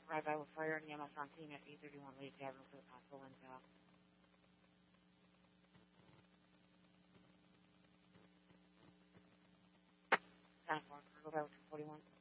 drive-by with fire and EMS on scene at 831 Lake Avenue for the possible impact. Time for Cargo Driver 241.